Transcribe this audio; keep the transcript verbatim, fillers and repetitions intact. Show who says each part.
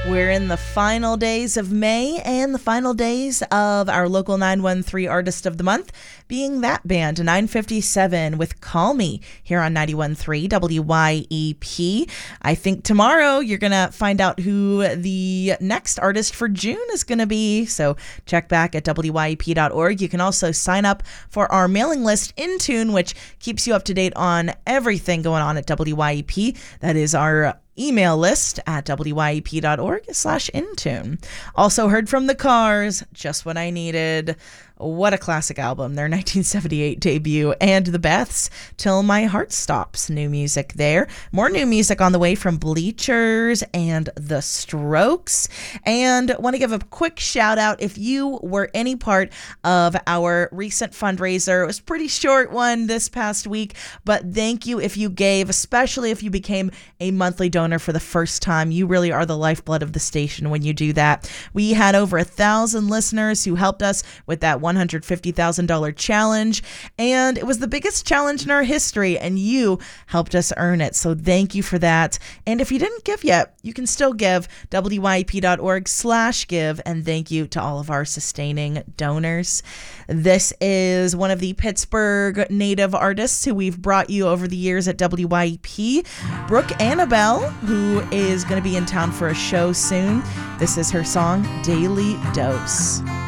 Speaker 1: We're in the final days of May and the final days of our local nine one three Artist of the Month being that band, nine fifty-seven with Call Me here on ninety-one point three W Y E P. I think tomorrow you're going to find out who the next artist for June is going to be, so check back at W Y E P dot org. You can also sign up for our mailing list, Intune, which keeps you up to date on everything going on at W Y E P. That is our email list at W Y E P dot org slash Intune. Also heard from The Cars, Just What I Needed. What a classic album, their nineteen seventy-eight debut, and The Beths, Till My Heart Stops. New music there. More new music on the way from Bleachers and The Strokes. And want to give a quick shout out if you were any part of our recent fundraiser. It was a pretty short one this past week, but thank you if you gave, especially if you became a monthly donor for the first time. You really are the lifeblood of the station when you do that. We had over a thousand listeners who helped us with that one hundred fifty thousand dollars challenge, and it was the biggest challenge in our history, and you helped us earn it, so thank you for that. And if you didn't give yet, you can still give, W Y E P dot org slash give, and thank you to all of our sustaining donors. This is one of the Pittsburgh native artists who we've brought you over the years at W Y E P, Brooke Annabelle, who is going to be in town for a show soon. This is her song, Daily Dose.